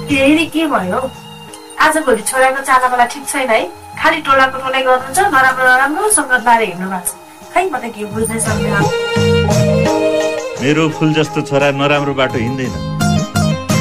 फेरि के भयो? आजभोलि छोराको चालापाला ठिक छैन है। खालि टोलाको टोलै गर्नुहुन्छ, नराम्रो नराम्रो सङ्गत बारे हिँड्नु भएको छ। खै म त के बुझ्नै सक्दिनँ। मेरो फुल जस्तो छोरा नराम्रो बाटो हिँड्दैन।